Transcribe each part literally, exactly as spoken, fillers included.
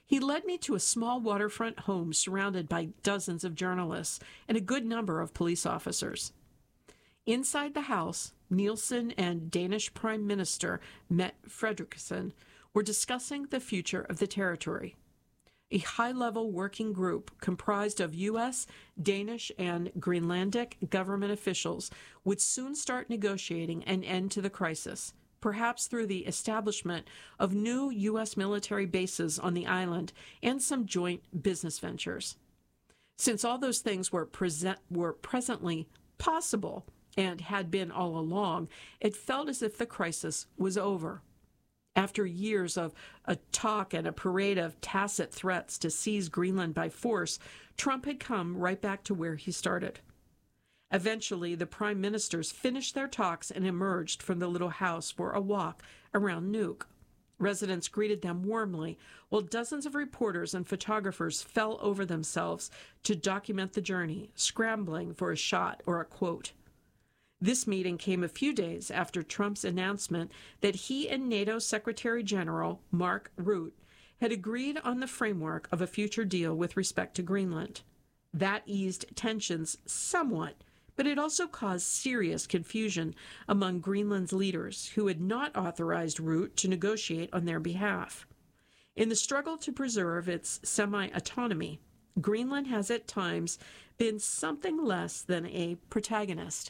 He led me to a small waterfront home surrounded by dozens of journalists and a good number of police officers. Inside the house, Nielsen and Danish Prime Minister Mette Frederiksen were discussing the future of the territory. A high-level working group comprised of U S, Danish, and Greenlandic government officials would soon start negotiating an end to the crisis, perhaps through the establishment of new U S military bases on the island and some joint business ventures. Since all those things were, present, were presently possible and had been all along, it felt as if the crisis was over. After years of a talk and a parade of tacit threats to seize Greenland by force, Trump had come right back to where he started. Eventually, the prime ministers finished their talks and emerged from the little house for a walk around Nuuk. Residents greeted them warmly, while dozens of reporters and photographers fell over themselves to document the journey, scrambling for a shot or a quote. This meeting came a few days after Trump's announcement that he and NATO Secretary General Mark Rutte had agreed on the framework of a future deal with respect to Greenland. That eased tensions somewhat, but it also caused serious confusion among Greenland's leaders who had not authorized Rutte to negotiate on their behalf. In the struggle to preserve its semi-autonomy, Greenland has at times been something less than a protagonist.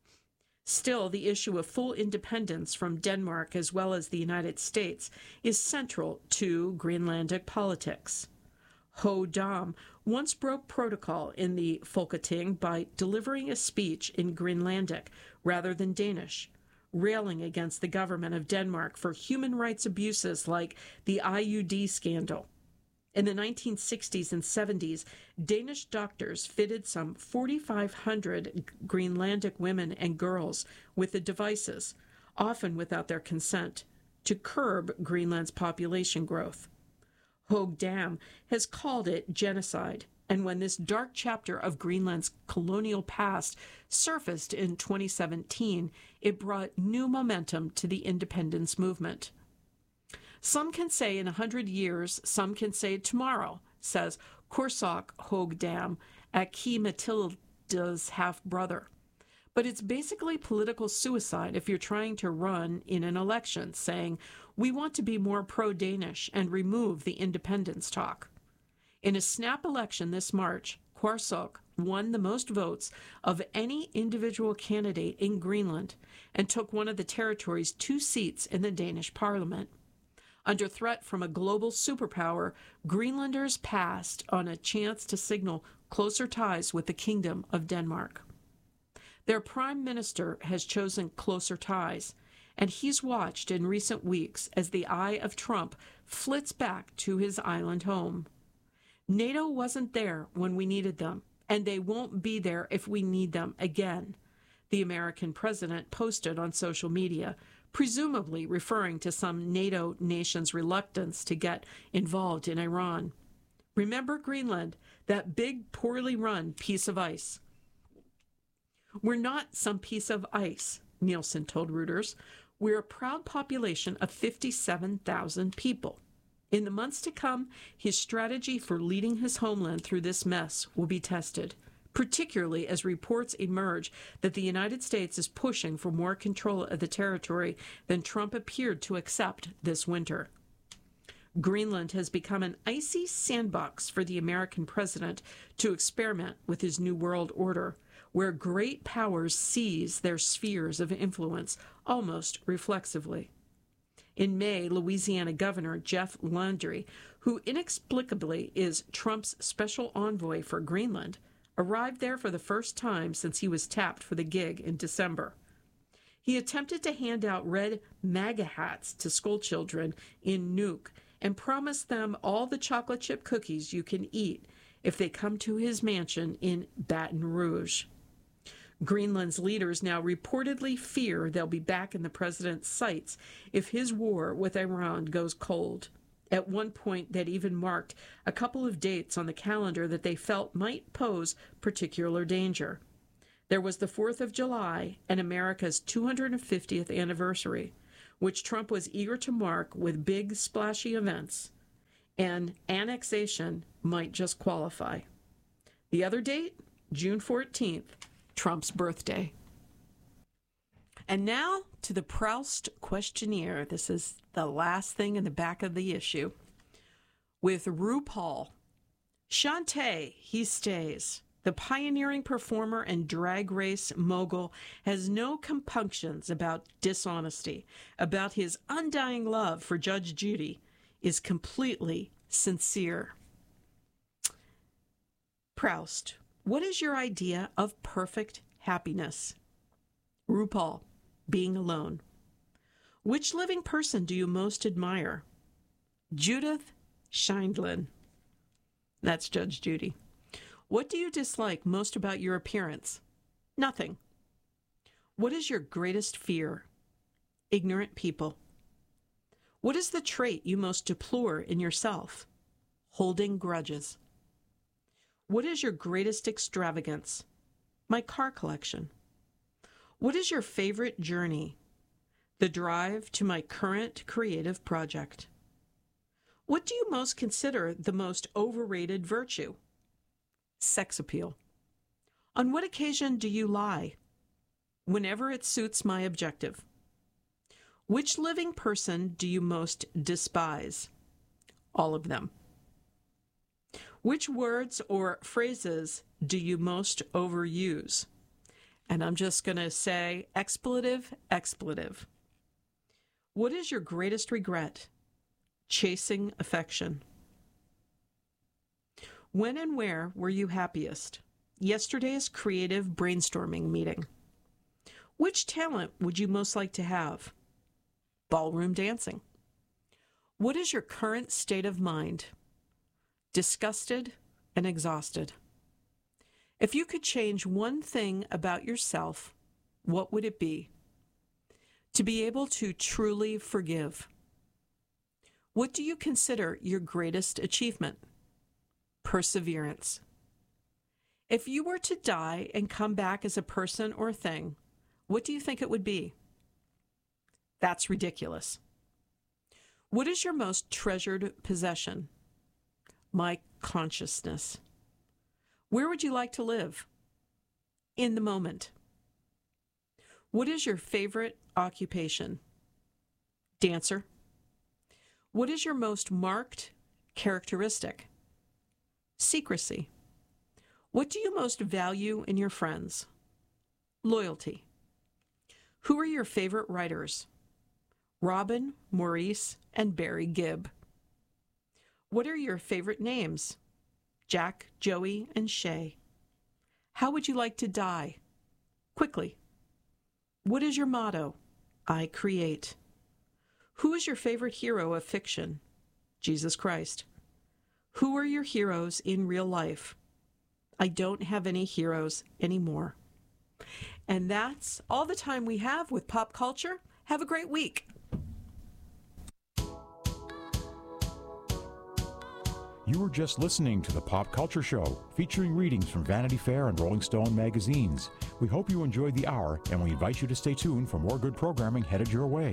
Still, the issue of full independence from Denmark as well as the United States is central to Greenlandic politics. Ho Dam once broke protocol in the Folketing by delivering a speech in Greenlandic rather than Danish, railing against the government of Denmark for human rights abuses like the I U D scandal. In the nineteen sixties and seventies, Danish doctors fitted some forty-five hundred Greenlandic women and girls with the devices, often without their consent, to curb Greenland's population growth. Höegh Dam has called it genocide, and when this dark chapter of Greenland's colonial past surfaced in twenty seventeen, it brought new momentum to the independence movement. Some can say in a hundred years, some can say tomorrow, says Korsak Höegh Dam, Aki Matilda's half-brother. But it's basically political suicide if you're trying to run in an election, saying, we want to be more pro-Danish and remove the independence talk. In a snap election this March, Quarsok won the most votes of any individual candidate in Greenland and took one of the territory's two seats in the Danish parliament. Under threat from a global superpower, Greenlanders passed on a chance to signal closer ties with the Kingdom of Denmark. Their prime minister has chosen closer ties, and he's watched in recent weeks as the eye of Trump flits back to his island home. NATO wasn't there when we needed them, and they won't be there if we need them again, the American president posted on social media, presumably referring to some NATO nation's reluctance to get involved in Iran. Remember Greenland, that big, poorly run piece of ice. We're not some piece of ice, Nielsen told Reuters. We're a proud population of fifty-seven thousand people. In the months to come, his strategy for leading his homeland through this mess will be tested, particularly as reports emerge that the United States is pushing for more control of the territory than Trump appeared to accept this winter. Greenland has become an icy sandbox for the American president to experiment with his New World Order, where great powers seize their spheres of influence almost reflexively. In May, Louisiana Governor Jeff Landry, who inexplicably is Trump's special envoy for Greenland, arrived there for the first time since he was tapped for the gig in December. He attempted to hand out red MAGA hats to schoolchildren in Nuuk and promised them all the chocolate chip cookies you can eat if they come to his mansion in Baton Rouge. Greenland's leaders now reportedly fear they'll be back in the president's sights if his war with Iran goes cold. At one point, that even marked a couple of dates on the calendar that they felt might pose particular danger. There was the fourth of July and America's two hundred fiftieth anniversary, which Trump was eager to mark with big, splashy events. and annexation might just qualify. The other date, June fourteenth, Trump's birthday. And now to the Proust questionnaire. This is the last thing in the back of the issue. With RuPaul, Shantae, he stays. The pioneering performer and drag race mogul has no compunctions about dishonesty, about his undying love for Judge Judy, is completely sincere. Proust, what is your idea of perfect happiness? RuPaul, being alone. Which living person do you most admire? Judith Sheindlin. That's Judge Judy. What do you dislike most about your appearance? Nothing. What is your greatest fear? Ignorant people. What is the trait you most deplore in yourself? Holding grudges. What is your greatest extravagance? My car collection. What is your favorite journey? The drive to my current creative project. What do you most consider the most overrated virtue? Sex appeal. On what occasion do you lie? Whenever it suits my objective. Which living person do you most despise? All of them. Which words or phrases do you most overuse? And I'm just going to say expletive, expletive. What is your greatest regret? Chasing affection. When and where were you happiest? Yesterday's creative brainstorming meeting. Which talent would you most like to have? Ballroom dancing. What is your current state of mind? Disgusted and exhausted. If you could change one thing about yourself, what would it be? To be able to truly forgive. What do you consider your greatest achievement? Perseverance. If you were to die and come back as a person or thing, what do you think it would be? That's ridiculous. What is your most treasured possession? My consciousness. Where would you like to live? In the moment. What is your favorite occupation? Dancer. What is your most marked characteristic? Secrecy. What do you most value in your friends? Loyalty. Who are your favorite writers? Robin, Maurice, and Barry Gibb. What are your favorite names? Jack, Joey, and Shay. How would you like to die? Quickly. What is your motto? I create. Who is your favorite hero of fiction? Jesus Christ. Who are your heroes in real life? I don't have any heroes anymore. And that's all the time we have with pop culture. Have a great week. You were just listening to the Pop Culture Show, featuring readings from Vanity Fair and Rolling Stone magazines. We hope you enjoyed the hour, and we invite you to stay tuned for more good programming headed your way.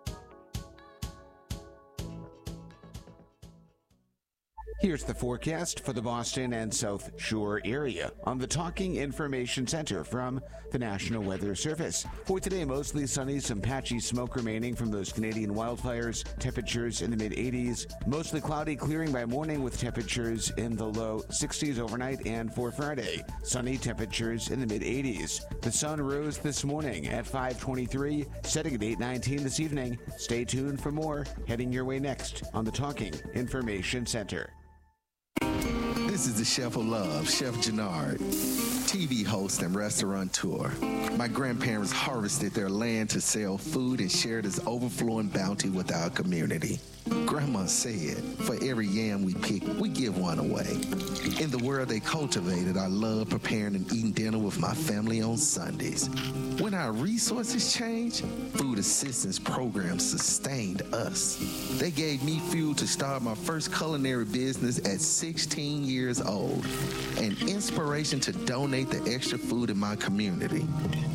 Here's the forecast for the Boston and South Shore area on the Talking Information Center from the National Weather Service. For today, mostly sunny, some patchy smoke remaining from those Canadian wildfires. Temperatures in the mid eighties. Mostly cloudy, clearing by morning with temperatures in the low sixties overnight. And for Friday, sunny, temperatures in the mid eighties. The sun rose this morning at five twenty-three, setting at eight nineteen this evening. Stay tuned for more heading your way next on the Talking Information Center. This is the Chef of Love, Chef Gennard, T V host and restaurateur. My grandparents harvested their land to sell food and share this overflowing bounty with our community. Grandma said, for every yam we pick, we give one away. In the world they cultivated, I love preparing and eating dinner with my family on Sundays. When our resources changed, food assistance programs sustained us. They gave me fuel to start my first culinary business at sixteen years old, and inspiration to donate the extra food in my community. Through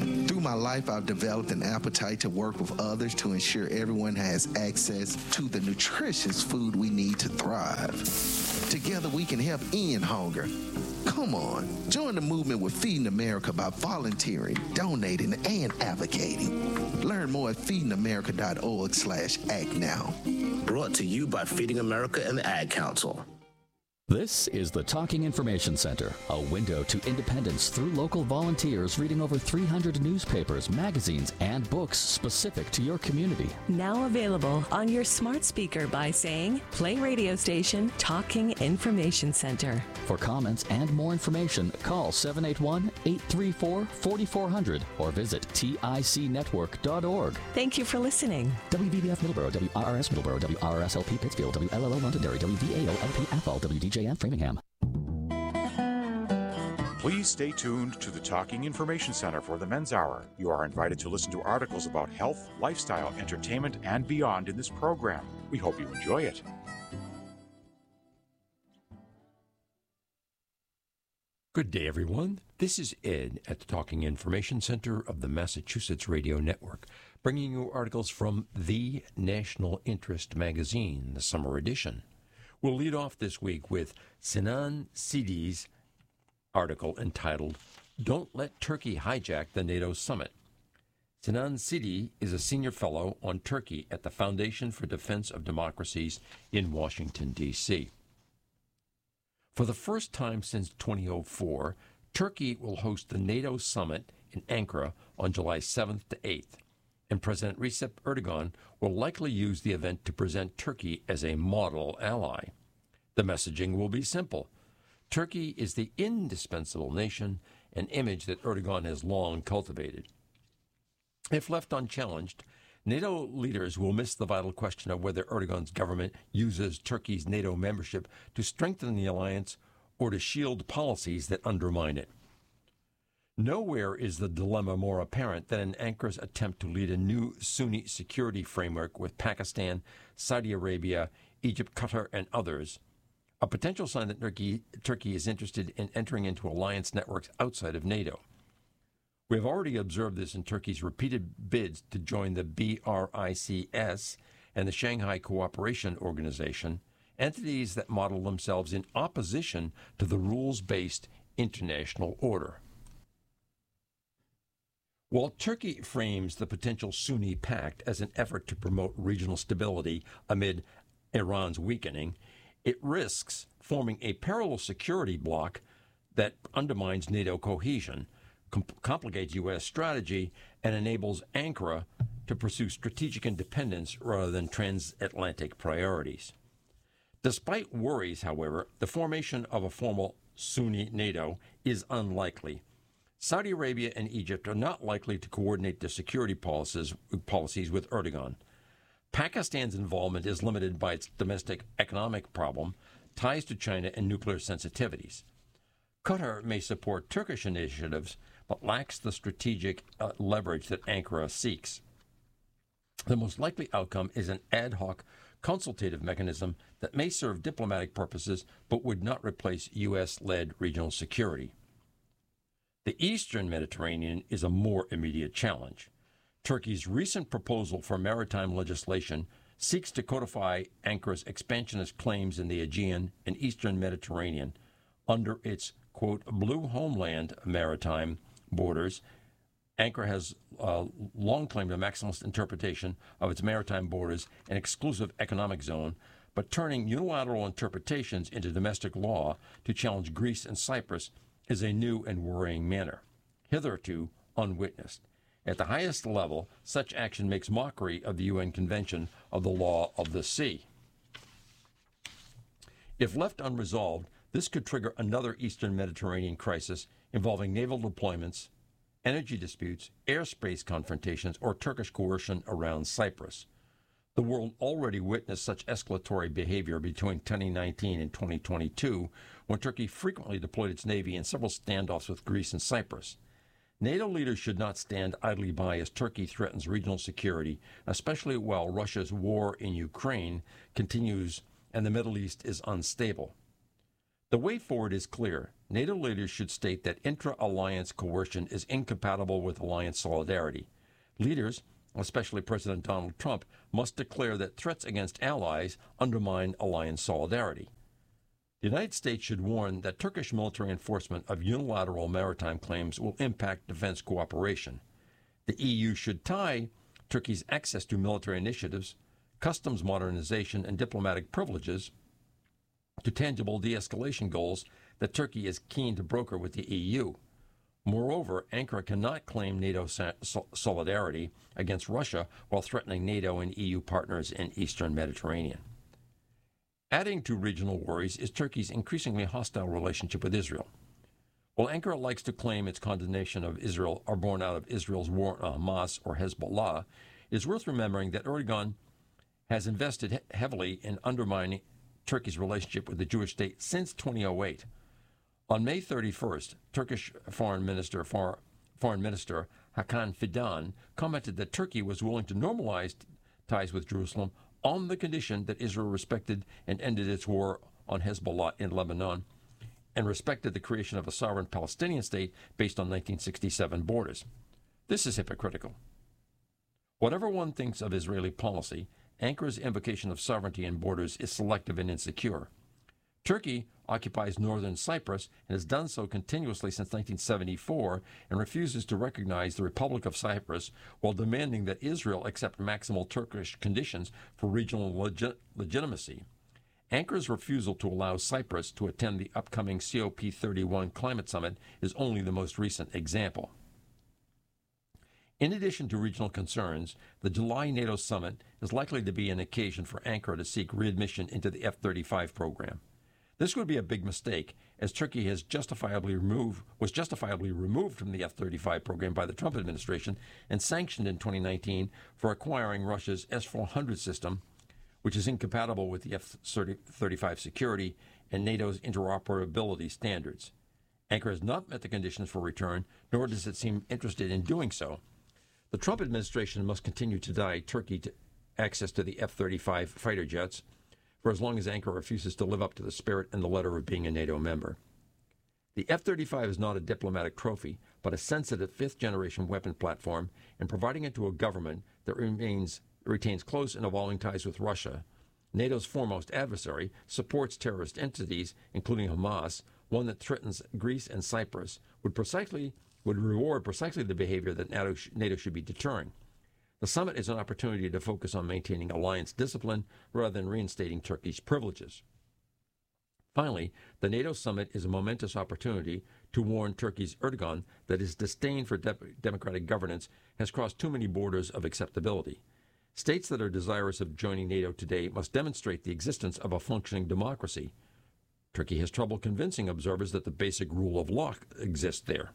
my life, I've developed an appetite to work with others to ensure everyone has access to the nutritious food we need to thrive. Together, we can help end hunger. Come on, join the movement with Feeding America by volunteering, donating, and advocating. Learn more at feeding america dot org slash act now. Brought to you by Feeding America and the Ad Council. This is the Talking Information Center, a window to independence through local volunteers reading over three hundred newspapers, magazines, and books specific to your community. Now available on your smart speaker by saying, play radio station Talking Information Center. For comments and more information, call seven eight one, eight three four, four four zero zero or visit tic network dot org. Thank you for listening. W B B F Middleborough, W R R S Middleborough, W R R S L P Pittsfield, W L L O Londonderry, W V A O L P Athol, W D J N Framingham. Please stay tuned to the Talking Information Center for the Men's Hour. You are invited to listen to articles about health, lifestyle, entertainment, and beyond in this program. We hope you enjoy it. Good day, everyone. This is Ed at the Talking Information Center of the Massachusetts Radio Network, bringing you articles from The National Interest magazine, the summer edition. We'll lead off this week with Sinan Sidi's article entitled, Don't Let Turkey Hijack the NATO Summit. Sinan Sidi is a senior fellow on Turkey at the Foundation for Defense of Democracies in Washington, D C For the first time since twenty oh four, Turkey will host the NATO summit in Ankara on July seventh to eighth, and President Recep Erdogan will likely use the event to present Turkey as a model ally. The messaging will be simple. Turkey is the indispensable nation, an image that Erdogan has long cultivated. If left unchallenged, NATO leaders will miss the vital question of whether Erdogan's government uses Turkey's NATO membership to strengthen the alliance or to shield policies that undermine it. Nowhere is the dilemma more apparent than in Ankara's attempt to lead a new Sunni security framework with Pakistan, Saudi Arabia, Egypt, Qatar, and others, a potential sign that Turkey, Turkey is interested in entering into alliance networks outside of NATO. We have already observed this in Turkey's repeated bids to join the B R I C S and the Shanghai Cooperation Organization, entities that model themselves in opposition to the rules-based international order. While Turkey frames the potential Sunni pact as an effort to promote regional stability amid Iran's weakening, it risks forming a parallel security bloc that undermines NATO cohesion, com- complicates U S strategy, and enables Ankara to pursue strategic independence rather than transatlantic priorities. Despite worries, however, the formation of a formal Sunni NATO is unlikely. Saudi Arabia and Egypt are not likely to coordinate their security policies, policies with Erdogan. Pakistan's involvement is limited by its domestic economic problem, ties to China, and nuclear sensitivities. Qatar may support Turkish initiatives, but lacks the strategic uh, leverage that Ankara seeks. The most likely outcome is an ad hoc consultative mechanism that may serve diplomatic purposes but would not replace U S-led regional security. The Eastern Mediterranean is a more immediate challenge. Turkey's recent proposal for maritime legislation seeks to codify Ankara's expansionist claims in the Aegean and Eastern Mediterranean under its, quote, blue homeland maritime borders. Ankara has uh, long claimed a maximalist interpretation of its maritime borders and exclusive economic zone, but turning unilateral interpretations into domestic law to challenge Greece and Cyprus is a new and worrying manner, hitherto unwitnessed. At the highest level, such action makes mockery of the U N Convention of the Law of the Sea. If left unresolved, this could trigger another Eastern Mediterranean crisis involving naval deployments, energy disputes, airspace confrontations, or Turkish coercion around Cyprus. The world already witnessed such escalatory behavior between twenty nineteen and twenty twenty-two, when Turkey frequently deployed its navy in several standoffs with Greece and Cyprus. NATO leaders should not stand idly by as Turkey threatens regional security, especially while Russia's war in Ukraine continues and the Middle East is unstable. The way forward is clear. NATO leaders should state that intra-alliance coercion is incompatible with alliance solidarity. Leaders, especially President Donald Trump, must declare that threats against allies undermine alliance solidarity. The United States should warn that Turkish military enforcement of unilateral maritime claims will impact defense cooperation. The E U should tie Turkey's access to military initiatives, customs modernization, and diplomatic privileges to tangible de-escalation goals that Turkey is keen to broker with the E U. Moreover, Ankara cannot claim NATO solidarity against Russia while threatening NATO and E U partners in eastern Mediterranean. Adding to regional worries is Turkey's increasingly hostile relationship with Israel. While Ankara likes to claim its condemnation of Israel are born out of Israel's war on Hamas or Hezbollah, it is worth remembering that Erdogan has invested he- heavily in undermining Turkey's relationship with the Jewish state since two thousand eight. On May thirty-first, Turkish Foreign Minister, For, Foreign Minister Hakan Fidan commented that Turkey was willing to normalize ties with Jerusalem on the condition that Israel respected and ended its war on Hezbollah in Lebanon and respected the creation of a sovereign Palestinian state based on nineteen sixty-seven borders. This is hypocritical. Whatever one thinks of Israeli policy, Ankara's invocation of sovereignty and borders is selective and insecure. Turkey occupies northern Cyprus and has done so continuously since nineteen seventy-four and refuses to recognize the Republic of Cyprus while demanding that Israel accept maximal Turkish conditions for regional legi- legitimacy. Ankara's refusal to allow Cyprus to attend the upcoming C O P thirty-one climate summit is only the most recent example. In addition to regional concerns, the July NATO summit is likely to be an occasion for Ankara to seek readmission into the F thirty-five program. This would be a big mistake, as Turkey has justifiably removed, was justifiably removed from the F thirty-five program by the Trump administration and sanctioned in twenty nineteen for acquiring Russia's S four hundred system, which is incompatible with the F thirty-five security and NATO's interoperability standards. Ankara has not met the conditions for return, nor does it seem interested in doing so. The Trump administration must continue to deny Turkey to access to the F thirty-five fighter jets for as long as Ankara refuses to live up to the spirit and the letter of being a NATO member. The F thirty-five is not a diplomatic trophy, but a sensitive fifth-generation weapon platform, and providing it to a government that remains, retains close and evolving ties with Russia, NATO's foremost adversary, supports terrorist entities, including Hamas, one that threatens Greece and Cyprus, would precisely would reward precisely the behavior that NATO, sh- NATO should be deterring. The summit is an opportunity to focus on maintaining alliance discipline rather than reinstating Turkey's privileges. Finally, the NATO summit is a momentous opportunity to warn Turkey's Erdogan that his disdain for de- democratic governance has crossed too many borders of acceptability. States that are desirous of joining NATO today must demonstrate the existence of a functioning democracy. Turkey has trouble convincing observers that the basic rule of law exists there.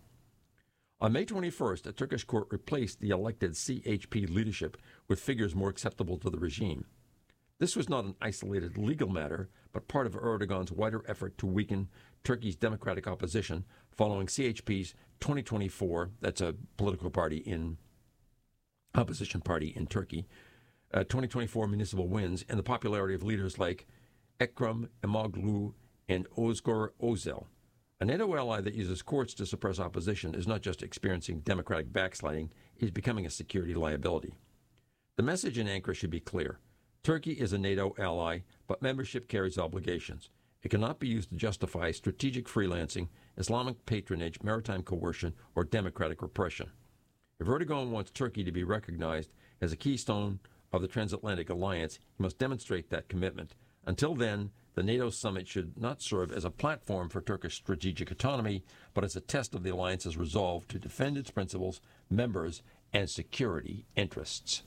On May twenty-first, a Turkish court replaced the elected C H P leadership with figures more acceptable to the regime. This was not an isolated legal matter, but part of Erdogan's wider effort to weaken Turkey's democratic opposition following C H P's twenty twenty-four, that's a political party in, opposition party in Turkey, uh, twenty twenty-four municipal wins, and the popularity of leaders like Ekrem İmamoğlu and Özgür Özel. A NATO ally that uses courts to suppress opposition is not just experiencing democratic backsliding, it is becoming a security liability. The message in Ankara should be clear. Turkey is a NATO ally, but membership carries obligations. It cannot be used to justify strategic freelancing, Islamic patronage, maritime coercion, or democratic repression. If Erdogan wants Turkey to be recognized as a keystone of the transatlantic alliance, he must demonstrate that commitment. Until then, the NATO summit should not serve as a platform for Turkish strategic autonomy, but as a test of the alliance's resolve to defend its principles, members, and security interests.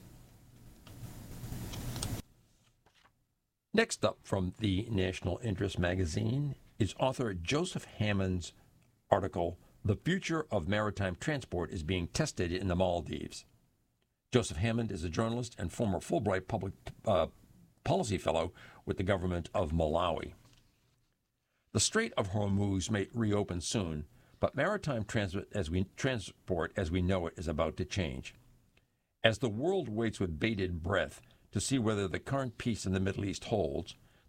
Next up from the National Interest magazine is author Joseph Hammond's article, "The Future of Maritime Transport is Being Tested in the Maldives." Joseph Hammond is a journalist and former Fulbright public uh, policy fellow with the government of Malawi. The Strait of Hormuz may reopen soon, but maritime transit as we, transport as we know it is about to change. As the world waits with bated breath to see whether the current peace in the Middle East holds,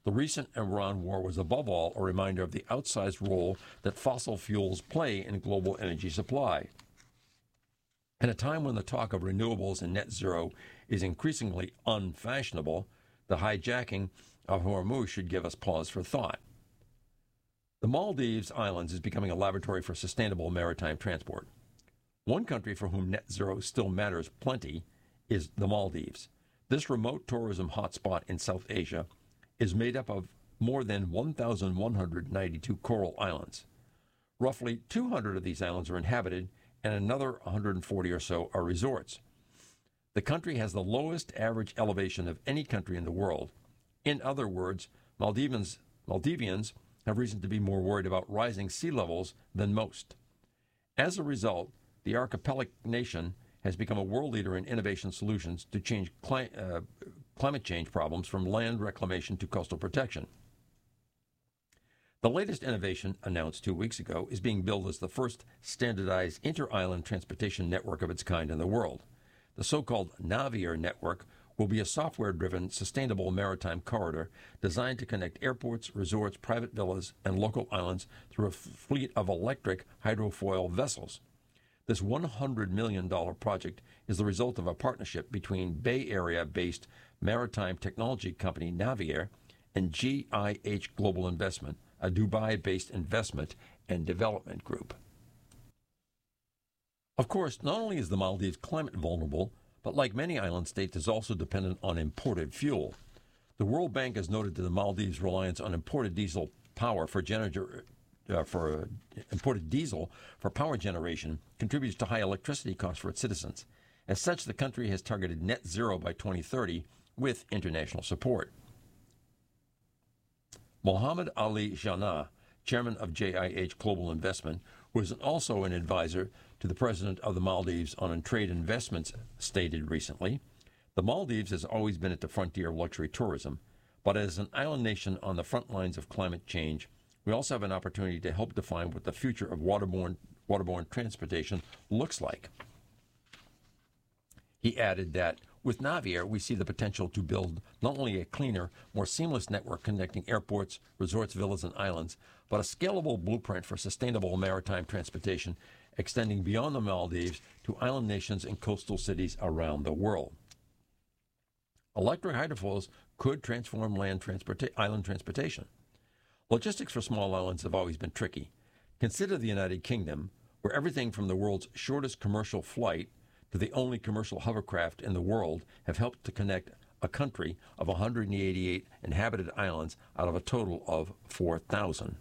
The recent Iran war was above all a reminder of the outsized role that fossil fuels play in global energy supply. At a time when the talk of renewables and net zero is increasingly unfashionable, the hijacking of Hormuz should give us pause for thought. The Maldives Islands is becoming a laboratory for sustainable maritime transport. One country for whom net zero still matters plenty is the Maldives. This remote tourism hotspot in South Asia is made up of more than one thousand one hundred ninety-two coral islands. Roughly two hundred of these islands are inhabited, and another one hundred forty or so are resorts. The country has the lowest average elevation of any country in the world. In other words, Maldivians, Maldivians have reason to be more worried about rising sea levels than most. As a result, the archipelagic nation has become a world leader in innovation solutions to change cli- uh, climate change problems, from land reclamation to coastal protection. The latest innovation, announced two weeks ago, is being billed as the first standardized inter-island transportation network of its kind in the world. The so-called Navier network will be a software-driven, sustainable maritime corridor designed to connect airports, resorts, private villas, and local islands through a f- fleet of electric hydrofoil vessels. This one hundred million dollars project is the result of a partnership between Bay Area-based maritime technology company Navier and G I H Global Investment, a Dubai-based investment and development group. Of course, not only is the Maldives climate vulnerable, but like many island states, is also dependent on imported fuel. The World Bank has noted that the Maldives' reliance on imported diesel power for generator uh, for uh, imported diesel for power generation contributes to high electricity costs for its citizens. As such, the country has targeted net zero by twenty thirty with international support. Mohammed Ali Jinnah, chairman of J I H Global Investment, was also an advisor to the president of the Maldives on trade investments, stated recently, "The Maldives has always been at the frontier of luxury tourism, but as an island nation on the front lines of climate change, we also have an opportunity to help define what the future of waterborne, waterborne transportation looks like." He added that, "With Navier, we see the potential to build not only a cleaner, more seamless network connecting airports, resorts, villas, and islands, but a scalable blueprint for sustainable maritime transportation extending beyond the Maldives to island nations and coastal cities around the world." Electric hydrofoils could transform land transporta- island transportation. Logistics for small islands have always been tricky. Consider the United Kingdom, where everything from the world's shortest commercial flight to the only commercial hovercraft in the world have helped to connect a country of one hundred eighty-eight inhabited islands out of a total of four thousand.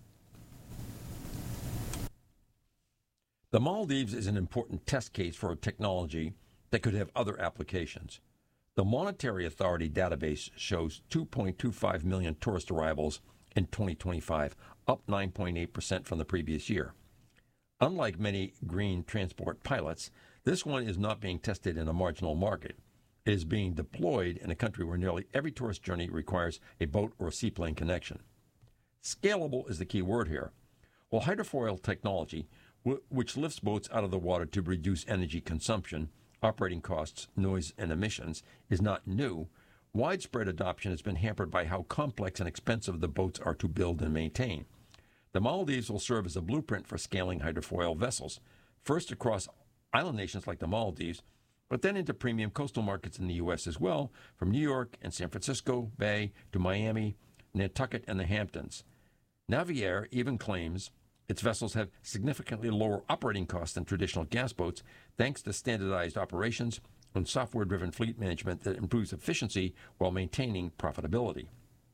The Maldives is an important test case for a technology that could have other applications. The Monetary Authority database shows two point two five million tourist arrivals in twenty twenty-five, up nine point eight percent from the previous year. Unlike many green transport pilots, this one is not being tested in a marginal market. It is being deployed in a country where nearly every tourist journey requires a boat or seaplane connection. Scalable is the key word here. While hydrofoil technology, w- which lifts boats out of the water to reduce energy consumption, operating costs, noise, and emissions, is not new, widespread adoption has been hampered by how complex and expensive the boats are to build and maintain. The Maldives will serve as a blueprint for scaling hydrofoil vessels, first across island nations like the Maldives, but then into premium coastal markets in the U S as well, from New York and San Francisco Bay to Miami, Nantucket, and the Hamptons. Navier even claims its vessels have significantly lower operating costs than traditional gas boats, thanks to standardized operations and software-driven fleet management that improves efficiency while maintaining profitability.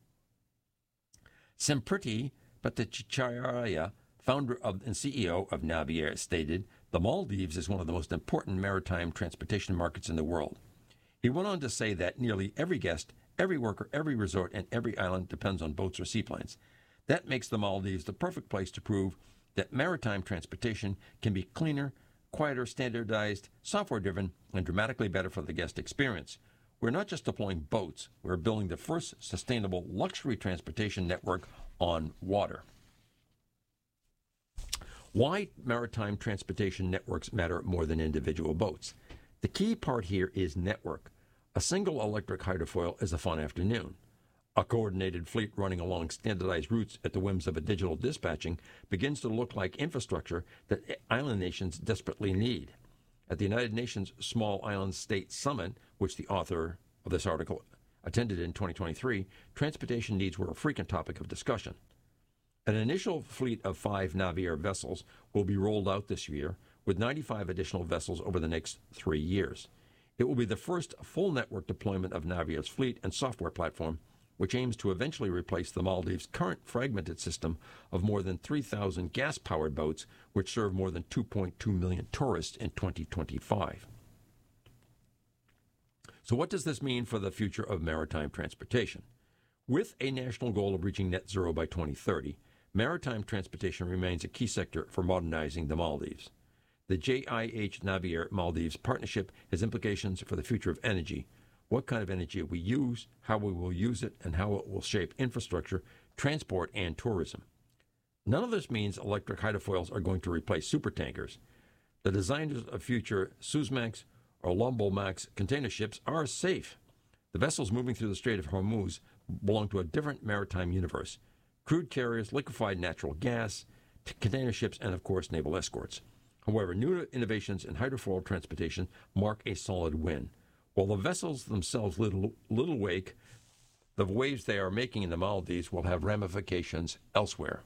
Simpriti Bhattacharya, founder of and C E O of Navier, stated, "The Maldives is one of the most important maritime transportation markets in the world." He went on to say that nearly every guest, every worker, every resort, and every island depends on boats or seaplanes. That makes the Maldives the perfect place to prove that maritime transportation can be cleaner, quieter, standardized, software-driven, and dramatically better for the guest experience. We're not just deploying boats, we're building the first sustainable luxury transportation network on water. Why maritime transportation networks matter more than individual boats? The key part here is network. A single electric hydrofoil is a fun afternoon. A coordinated fleet running along standardized routes at the whims of a digital dispatching begins to look like infrastructure that island nations desperately need. At the United Nations Small Island State Summit, which the author of this article attended in twenty twenty-three, transportation needs were a frequent topic of discussion. An initial fleet of five Naviair vessels will be rolled out this year, with ninety-five additional vessels over the next three years. It will be the first full network deployment of Naviair's fleet and software platform, which aims to eventually replace the Maldives' current fragmented system of more than three thousand gas-powered boats, which serve more than two point two million tourists in twenty twenty-five. So what does this mean for the future of maritime transportation? With a national goal of reaching net zero by twenty thirty, maritime transportation remains a key sector for modernizing the Maldives. The J I H Naviair Maldives partnership has implications for the future of energy, what kind of energy we use, how we will use it, and how it will shape infrastructure, transport, and tourism. None of this means electric hydrofoils are going to replace supertankers. The designers of future Suezmax or Lombomax container ships are safe. The vessels moving through the Strait of Hormuz belong to a different maritime universe. Crude carriers, liquefied natural gas, container ships, and of course naval escorts. However, new innovations in hydrofoil transportation mark a solid win. While the vessels themselves little, little wake, the waves they are making in the Maldives will have ramifications elsewhere.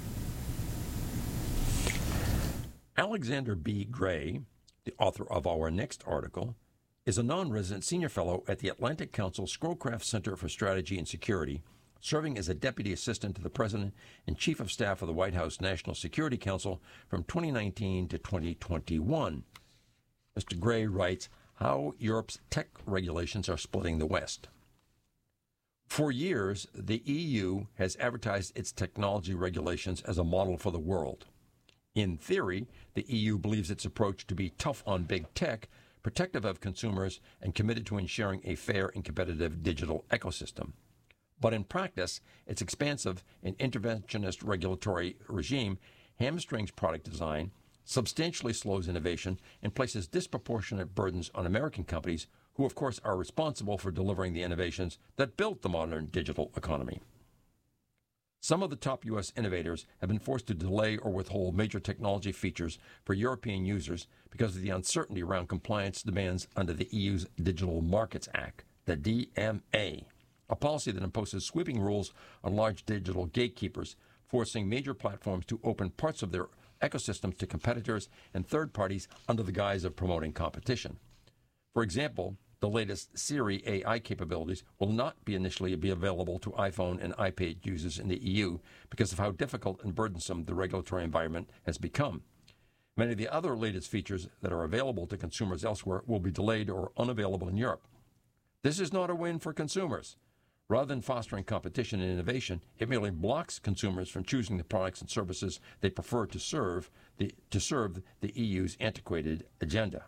Alexander B. Gray, the author of our next article, is a non-resident senior fellow at the Atlantic Council Scrowcraft Center for Strategy and Security, serving as a deputy assistant to the president and chief of staff of the White House National Security Council from twenty nineteen to twenty twenty-one. Mister Gray writes, how Europe's tech regulations are splitting the West. For years, the E U has advertised its technology regulations as a model for the world. In theory, the E U believes its approach to be tough on big tech, protective of consumers, and committed to ensuring a fair and competitive digital ecosystem. But in practice, its expansive and interventionist regulatory regime hamstrings product design, substantially slows innovation, and places disproportionate burdens on American companies, who of course are responsible for delivering the innovations that built the modern digital economy. Some of the top U S innovators have been forced to delay or withhold major technology features for European users because of the uncertainty around compliance demands under the E U's Digital Markets Act, the D M A, a policy that imposes sweeping rules on large digital gatekeepers, forcing major platforms to open parts of their ecosystems to competitors and third parties under the guise of promoting competition. For example, the latest Siri A I capabilities will not be initially be available to iPhone and iPad users in the E U because of how difficult and burdensome the regulatory environment has become. Many of the other latest features that are available to consumers elsewhere will be delayed or unavailable in Europe. This is not a win for consumers. Rather than fostering competition and innovation, it merely blocks consumers from choosing the products and services they prefer to serve the, to serve the E U's antiquated agenda.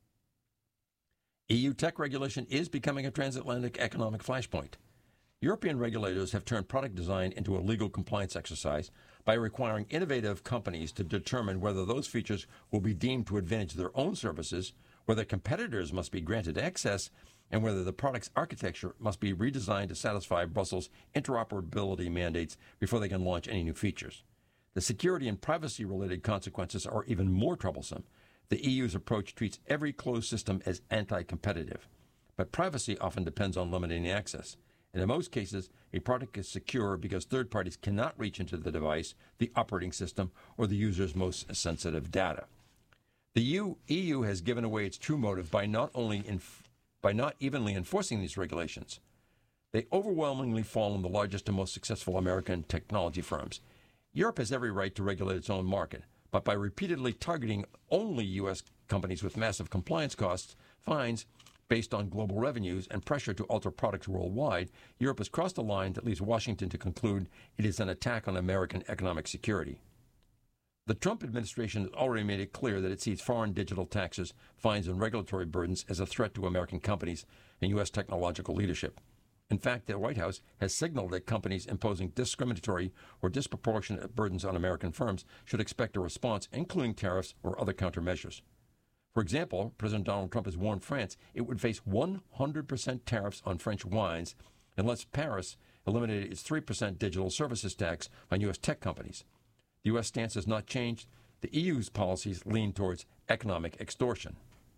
E U tech regulation is becoming a transatlantic economic flashpoint. European regulators have turned product design into a legal compliance exercise by requiring innovative companies to determine whether those features will be deemed to advantage their own services, whether competitors must be granted access, and whether the product's architecture must be redesigned to satisfy Brussels' interoperability mandates before they can launch any new features. The security and privacy-related consequences are even more troublesome. The E U's approach treats every closed system as anti-competitive, but privacy often depends on limiting access. And in most cases, a product is secure because third parties cannot reach into the device, the operating system, or the user's most sensitive data. The E U has given away its true motive by not only inf- by not evenly enforcing these regulations. They overwhelmingly fall on the largest and most successful American technology firms. Europe has every right to regulate its own market, but by repeatedly targeting only U S companies with massive compliance costs, fines based on global revenues, and pressure to alter products worldwide, Europe has crossed a line that leads Washington to conclude it is an attack on American economic security. The Trump administration has already made it clear that it sees foreign digital taxes, fines, and regulatory burdens as a threat to American companies and U S technological leadership. In fact, the White House has signaled that companies imposing discriminatory or disproportionate burdens on American firms should expect a response, including tariffs or other countermeasures. For example, President Donald Trump has warned France it would face one hundred percent tariffs on French wines unless Paris eliminated its three percent digital services tax on U S tech companies. The U S stance has not changed. The E U's policies lean towards economic extortion.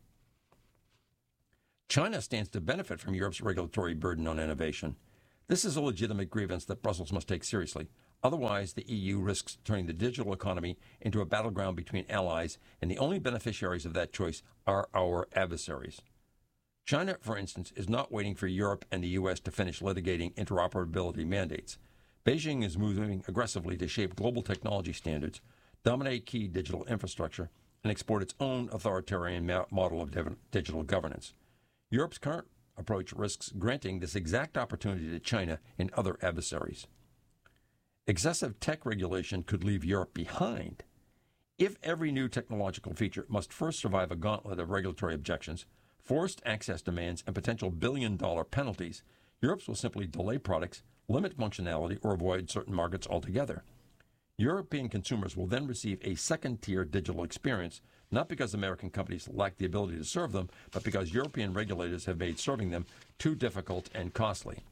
China stands to benefit from Europe's regulatory burden on innovation. This is a legitimate grievance that Brussels must take seriously. Otherwise, the E U risks turning the digital economy into a battleground between allies, and the only beneficiaries of that choice are our adversaries. China, for instance, is not waiting for Europe and the U S to finish litigating interoperability mandates. Beijing is moving aggressively to shape global technology standards, dominate key digital infrastructure, and export its own authoritarian ma- model of div- digital governance. Europe's current approach risks granting this exact opportunity to China and other adversaries. Excessive tech regulation could leave Europe behind. If every new technological feature must first survive a gauntlet of regulatory objections, forced access demands, and potential billion-dollar penalties, Europe will simply delay products, limit functionality, or avoid certain markets altogether. European consumers will then receive a second-tier digital experience, not because American companies lack the ability to serve them, but because European regulators have made serving them too difficult and costly.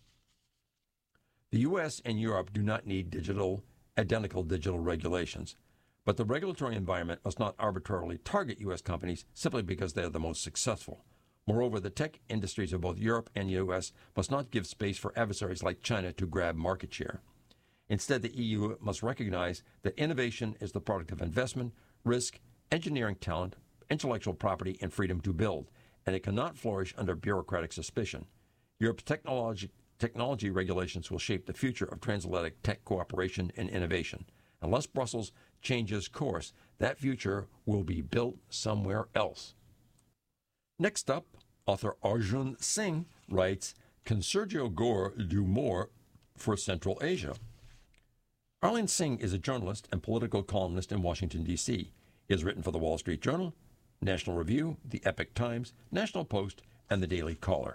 The U S and Europe do not need digital, identical digital regulations, but the regulatory environment must not arbitrarily target U S companies simply because they are the most successful. Moreover, the tech industries of both Europe and U S must not give space for adversaries like China to grab market share. Instead, the E U must recognize that innovation is the product of investment, risk, engineering talent, intellectual property, and freedom to build, and it cannot flourish under bureaucratic suspicion. Europe's technology, technology regulations will shape the future of transatlantic tech cooperation and innovation. Unless Brussels changes course, that future will be built somewhere else. Next up, author Arjun Singh writes, "Can Sergio Gore do more for Central Asia?" Arjun Singh is a journalist and political columnist in Washington, D C He has written for the Wall Street Journal, National Review, the Epoch Times, National Post, and the Daily Caller.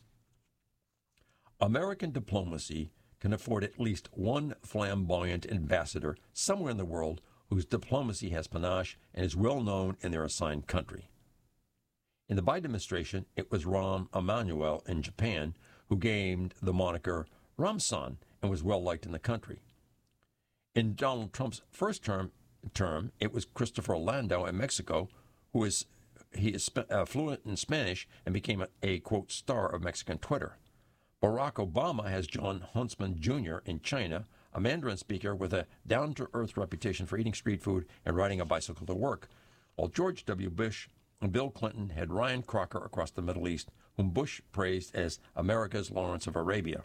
American diplomacy can afford at least one flamboyant ambassador somewhere in the world whose diplomacy has panache and is well known in their assigned country. In the Biden administration, it was Rahm Emanuel in Japan who gained the moniker Ramsan and was well liked in the country. In Donald Trump's first term, term it was Christopher Landau in Mexico, who is he is uh, fluent in Spanish and became a, a, quote, star of Mexican Twitter. Barack Obama has John Huntsman Junior in China, a Mandarin speaker with a down-to-earth reputation for eating street food and riding a bicycle to work, while George W. Bush and Bill Clinton had Ryan Crocker across the Middle East, whom Bush praised as America's Lawrence of Arabia.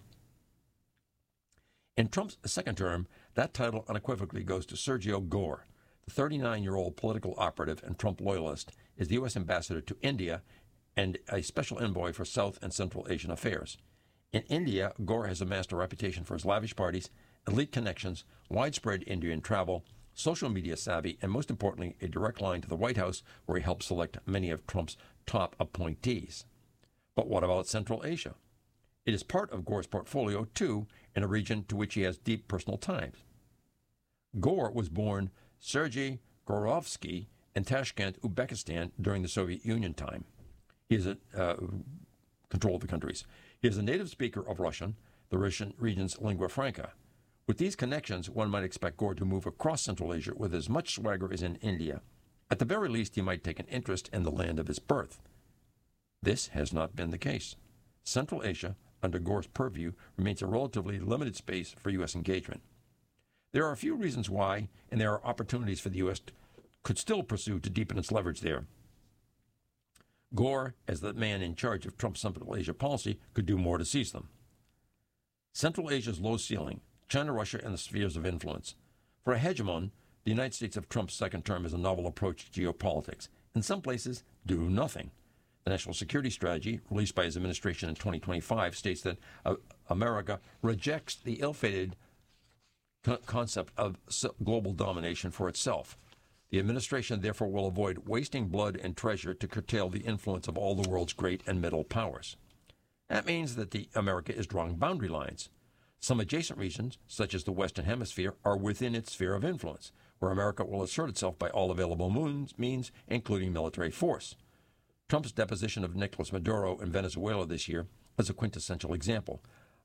In Trump's second term, that title unequivocally goes to Sergio Gore. The thirty-nine-year-old political operative and Trump loyalist is the U S ambassador to India and a special envoy for South and Central Asian affairs. In India, Gore has amassed a reputation for his lavish parties, elite connections, widespread Indian travel, social media savvy, and most importantly, a direct line to the White House where he helped select many of Trump's top appointees. But what about Central Asia? It is part of Gore's portfolio, too, in a region to which he has deep personal ties. Gore was born Sergei Gorovsky in Tashkent, Uzbekistan, during the Soviet Union time. He is a uh, control of the countries. He is a native speaker of Russian, the Russian region's lingua franca. With these connections, one might expect Gore to move across Central Asia with as much swagger as in India. At the very least, he might take an interest in the land of his birth. This has not been the case. Central Asia, under Gore's purview, remains a relatively limited space for U S engagement. There are a few reasons why, and there are opportunities for the U S could still pursue to deepen its leverage there. Gore, as the man in charge of Trump's Central Asia policy, could do more to seize them. Central Asia's low ceiling, China, Russia, and the spheres of influence. For a hegemon, the United States of Trump's second term is a novel approach to geopolitics. In some places, do nothing. The National Security Strategy, released by his administration in twenty twenty-five, states that uh, America rejects the ill-fated co- concept of global domination for itself. The administration, therefore, will avoid wasting blood and treasure to curtail the influence of all the world's great and middle powers. That means that the America is drawing boundary lines. Some adjacent regions, such as the Western Hemisphere, are within its sphere of influence, where America will assert itself by all available means, including military force. Trump's deposition of Nicolas Maduro in Venezuela this year is a quintessential example.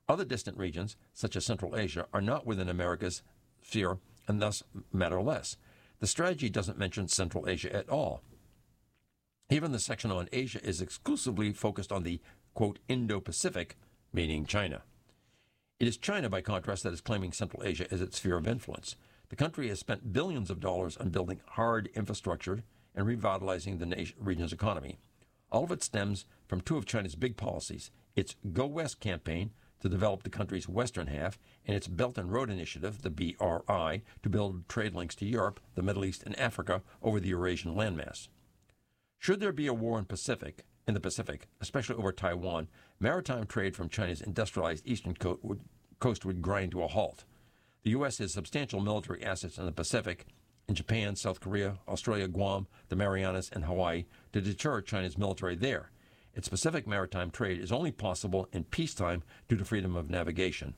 Other distant regions, such as Central Asia, are not within America's sphere and thus matter less. The strategy doesn't mention Central Asia at all. Even the section on Asia is exclusively focused on the, quote, Indo-Pacific, meaning China. It is China, by contrast, that is claiming Central Asia as its sphere of influence. The country has spent billions of dollars on building hard infrastructure and revitalizing the nation, region's economy. All of it stems from two of China's big policies, its Go West campaign to develop the country's western half, and its Belt and Road Initiative, the B R I, to build trade links to Europe, the Middle East, and Africa over the Eurasian landmass. Should there be a war in Pacific, in the Pacific, especially over Taiwan, maritime trade from China's industrialized eastern coast would, coast would grind to a halt. The U S has substantial military assets in the Pacific, in Japan, South Korea, Australia, Guam, the Marianas, and Hawaii, to deter China's military there. Its Pacific maritime trade is only possible in peacetime due to freedom of navigation.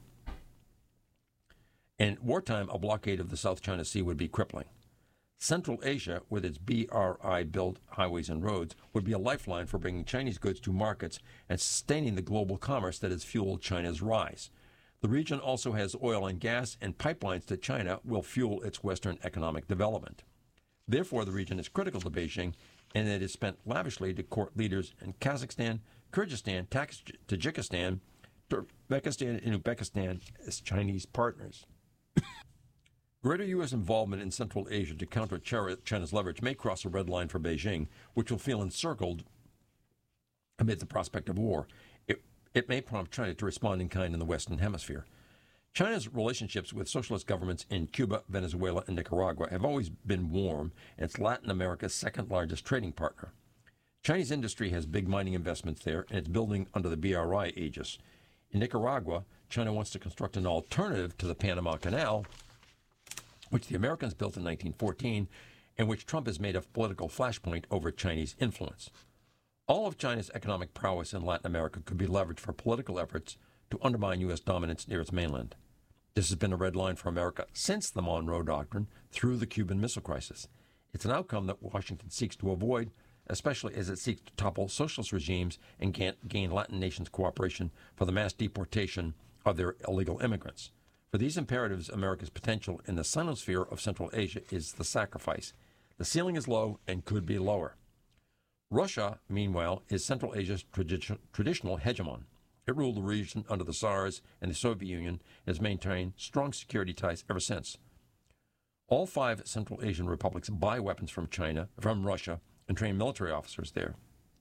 In wartime, a blockade of the South China Sea would be crippling. Central Asia, with its B R I-built highways and roads, would be a lifeline for bringing Chinese goods to markets and sustaining the global commerce that has fueled China's rise. The region also has oil and gas, and pipelines to China will fuel its Western economic development. Therefore, the region is critical to Beijing, and it is spent lavishly to court leaders in Kazakhstan, Kyrgyzstan, Tajikistan, Turkmenistan, and Uzbekistan as Chinese partners. Greater U S involvement in Central Asia to counter China's leverage may cross a red line for Beijing, which will feel encircled amid the prospect of war. It, it may prompt China to respond in kind in the Western Hemisphere. China's relationships with socialist governments in Cuba, Venezuela, and Nicaragua have always been warm, and it's Latin America's second-largest trading partner. Chinese industry has big mining investments there, and it's building under the B R I aegis. In Nicaragua, China wants to construct an alternative to the Panama Canal, which the Americans built in nineteen fourteen, and which Trump has made a political flashpoint over Chinese influence. All of China's economic prowess in Latin America could be leveraged for political efforts to undermine U S dominance near its mainland. This has been a red line for America since the Monroe Doctrine through the Cuban Missile Crisis. It's an outcome that Washington seeks to avoid, especially as it seeks to topple socialist regimes and gain Latin nations' cooperation for the mass deportation of their illegal immigrants. For these imperatives, America's potential in the sinosphere of Central Asia is the sacrifice. The ceiling is low and could be lower. Russia, meanwhile, is Central Asia's tradi- traditional hegemon. It ruled the region under the Tsars and the Soviet Union and has maintained strong security ties ever since. All five Central Asian republics buy weapons from China, from Russia, and train military officers there.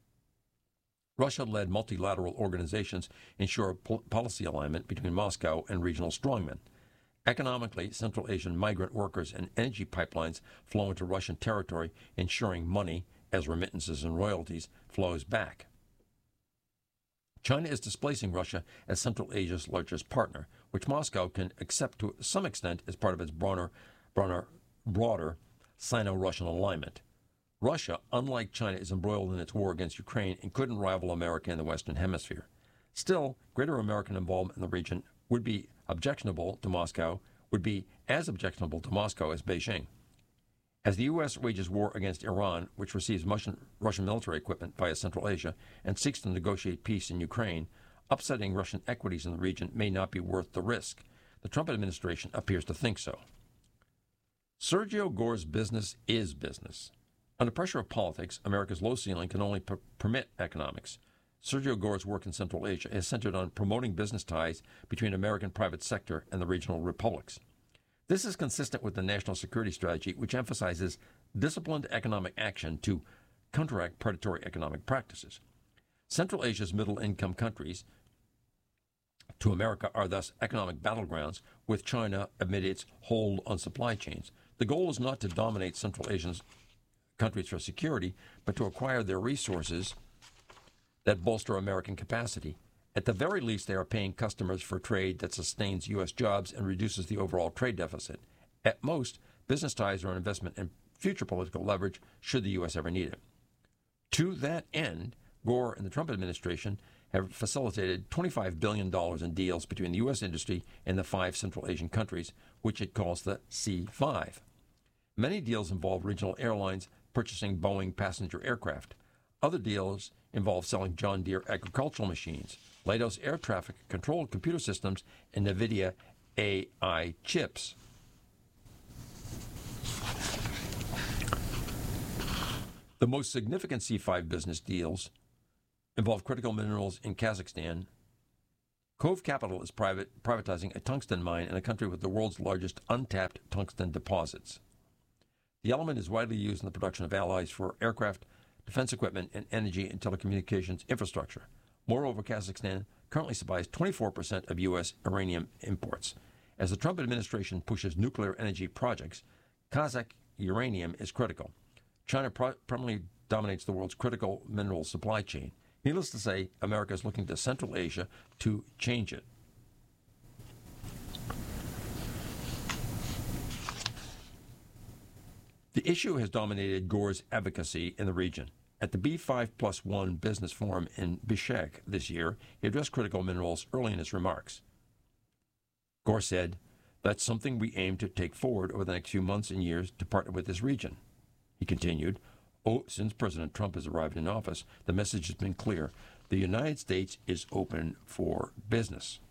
Russia-led multilateral organizations ensure pol- policy alignment between Moscow and regional strongmen. Economically, Central Asian migrant workers and energy pipelines flow into Russian territory, ensuring money, as remittances and royalties, flows back. China is displacing Russia as Central Asia's largest partner, which Moscow can accept to some extent as part of its broader, broader, broader Sino-Russian alignment. Russia, unlike China, is embroiled in its war against Ukraine and couldn't rival America in the Western Hemisphere. Still, greater American involvement in the region would be objectionable to Moscow, would be as objectionable to Moscow as Beijing. As the U S wages war against Iran, which receives Russian, Russian military equipment via Central Asia, and seeks to negotiate peace in Ukraine, upsetting Russian equities in the region may not be worth the risk. The Trump administration appears to think so. Sergio Gore's business is business. Under pressure of politics, America's low ceiling can only per- permit economics. Sergio Gore's work in Central Asia is centered on promoting business ties between American private sector and the regional republics. This is consistent with the national security strategy, which emphasizes disciplined economic action to counteract predatory economic practices. Central Asia's middle-income countries to America are thus economic battlegrounds, with China amid its hold on supply chains. The goal is not to dominate Central Asian countries for security, but to acquire their resources that bolster American capacity. At the very least, they are paying customers for trade that sustains U S jobs and reduces the overall trade deficit. At most, business ties are an investment in future political leverage should the U S ever need it. To that end, Gore and the Trump administration have facilitated twenty-five billion dollars in deals between the U S industry and the five Central Asian countries, which it calls the C five. Many deals involve regional airlines purchasing Boeing passenger aircraft. Other deals involve selling John Deere agricultural machines, Leidos air traffic control computer systems, and NVIDIA A I chips. The most significant C five business deals involve critical minerals in Kazakhstan. Cove Capital is private, privatizing a tungsten mine in a country with the world's largest untapped tungsten deposits. The element is widely used in the production of alloys for aircraft, defense equipment, and energy and telecommunications infrastructure. Moreover, Kazakhstan currently supplies twenty-four percent of U S uranium imports. As the Trump administration pushes nuclear energy projects, Kazakh uranium is critical. China pro- permanently dominates the world's critical mineral supply chain. Needless to say, America is looking to Central Asia to change it. The issue has dominated Gore's advocacy in the region. At the B five plus one Business Forum in Bishkek this year, he addressed critical minerals early in his remarks. Gore said, "That's something we aim to take forward over the next few months and years to partner with this region." He continued, oh, since President Trump has arrived in office, the message has been clear. The United States is open for business.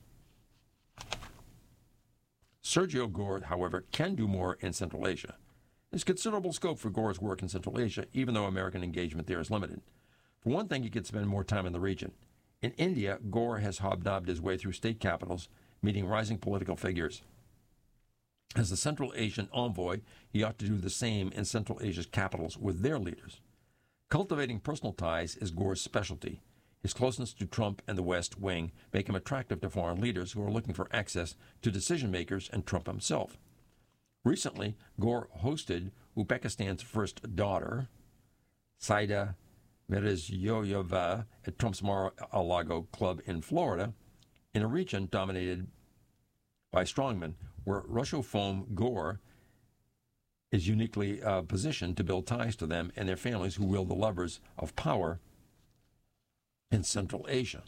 Sergio Gore, however, can do more in Central Asia. There's considerable scope for Gore's work in Central Asia, even though American engagement there is limited. For one thing, he could spend more time in the region. In India, Gore has hobnobbed his way through state capitals, meeting rising political figures. As the Central Asian envoy, he ought to do the same in Central Asia's capitals with their leaders. Cultivating personal ties is Gore's specialty. His closeness to Trump and the West Wing make him attractive to foreign leaders who are looking for access to decision-makers and Trump himself. Recently, Gore hosted Uzbekistan's first daughter, Saida Mirziyoyeva, at Trump's Mar-a-Lago club in Florida, in a region dominated by strongmen, where Russophone Gore is uniquely uh, positioned to build ties to them and their families who wield the levers of power in Central Asia.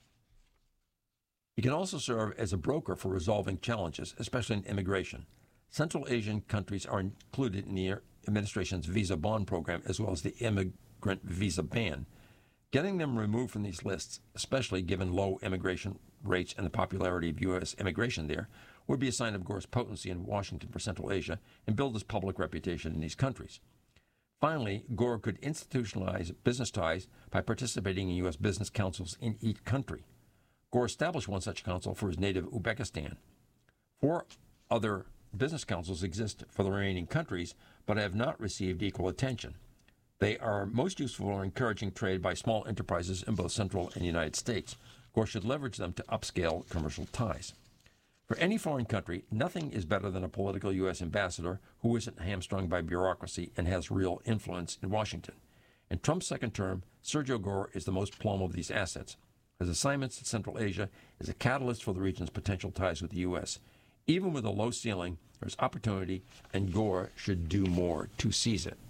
He can also serve as a broker for resolving challenges, especially in immigration. Central Asian countries are included in the administration's visa bond program as well as the immigrant visa ban. Getting them removed from these lists, especially given low immigration rates and the popularity of U S immigration there, would be a sign of Gore's potency in Washington for Central Asia and build his public reputation in these countries. Finally, Gore could institutionalize business ties by participating in U S business councils in each country. Gore established one such council for his native Uzbekistan. Four other business councils exist for the remaining countries, but have not received equal attention. They are most useful for encouraging trade by small enterprises in both Central and United States. Gore should leverage them to upscale commercial ties. For any foreign country, nothing is better than a political U S ambassador who isn't hamstrung by bureaucracy and has real influence in Washington. In Trump's second term, Sergio Gore is the most plumb of these assets. His assignments in Central Asia is a catalyst for the region's potential ties with the U S. Even with a low ceiling, there's opportunity, and Gore should do more to seize it.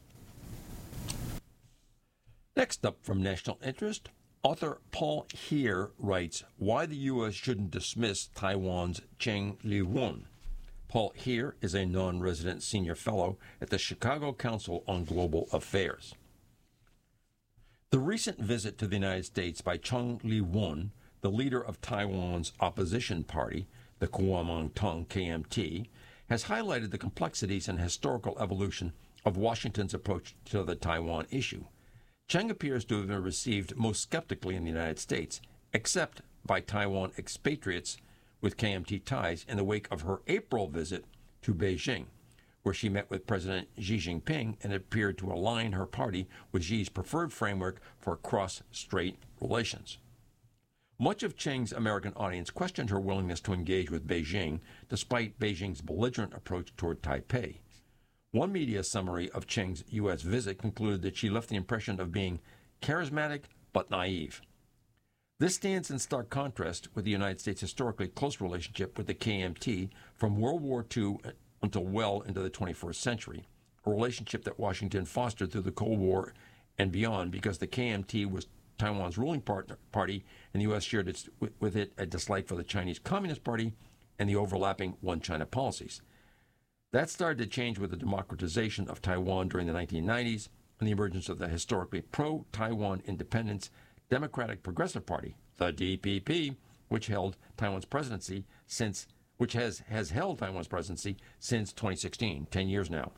Next up from National Interest, author Paul Heer writes, Why the U S Shouldn't Dismiss Taiwan's Cheng Li-won. Paul Heer is a non-resident senior fellow at the Chicago Council on Global Affairs. The recent visit to the United States by Cheng Li-won, the leader of Taiwan's opposition party, the Kuomintang K M T, has highlighted the complexities and historical evolution of Washington's approach to the Taiwan issue. Cheng appears to have been received most skeptically in the United States, except by Taiwan expatriates with K M T ties in the wake of her April visit to Beijing, where she met with President Xi Jinping and appeared to align her party with Xi's preferred framework for cross-strait relations. Much of Cheng's American audience questioned her willingness to engage with Beijing, despite Beijing's belligerent approach toward Taipei. One media summary of Cheng's U S visit concluded that she left the impression of being charismatic but naive. This stands in stark contrast with the United States' historically close relationship with the K M T from World War Two until well into the twenty-first century, a relationship that Washington fostered through the Cold War and beyond because the K M T was Taiwan's ruling partner, party, and the U S shared its, with, with it a dislike for the Chinese Communist Party and the overlapping One China policies. That started to change with the democratization of Taiwan during the nineteen nineties and the emergence of the historically pro-Taiwan independence Democratic Progressive Party, the D P P, which held Taiwan's presidency since which has, has held Taiwan's presidency since twenty sixteen, ten years now.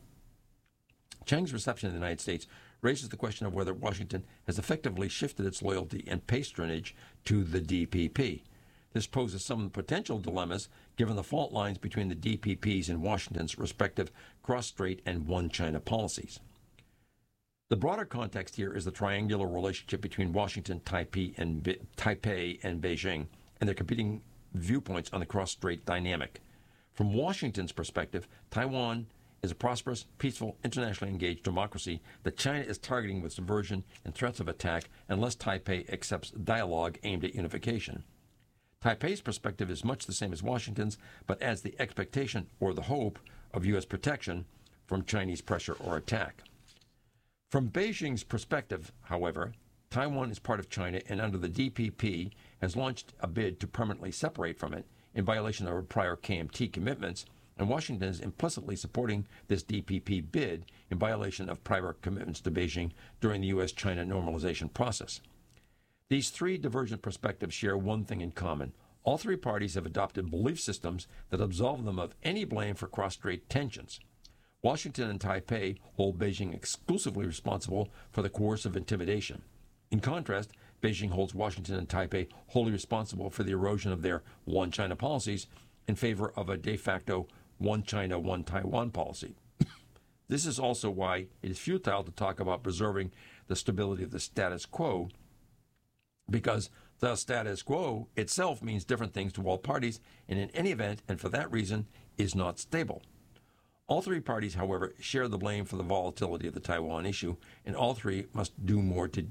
Cheng's reception in the United States raises the question of whether Washington has effectively shifted its loyalty and patronage to the D P P. This poses some potential dilemmas given the fault lines between the D P P's and Washington's respective cross-strait and one China policies. The broader context here is the triangular relationship between Washington, Taipei, and, Be- Taipei and Beijing, and their competing viewpoints on the cross-strait dynamic. From Washington's perspective, Taiwan is a prosperous, peaceful, internationally engaged democracy that China is targeting with subversion and threats of attack unless Taipei accepts dialogue aimed at unification. Taipei's perspective is much the same as Washington's, but adds the expectation or the hope of U S protection from Chinese pressure or attack. From Beijing's perspective, however, Taiwan is part of China and under the D P P has launched a bid to permanently separate from it in violation of our prior K M T commitments, and Washington is implicitly supporting this D P P bid in violation of prior commitments to Beijing during the U S China normalization process. These three divergent perspectives share one thing in common. All three parties have adopted belief systems that absolve them of any blame for cross-strait tensions. Washington and Taipei hold Beijing exclusively responsible for the coercive intimidation. In contrast, Beijing holds Washington and Taipei wholly responsible for the erosion of their one China policies in favor of a de facto one China, one Taiwan policy. This is also why it is futile to talk about preserving the stability of the status quo, because the status quo itself means different things to all parties, and in any event, and for that reason, is not stable. All three parties, however, share the blame for the volatility of the Taiwan issue, and all three must do more to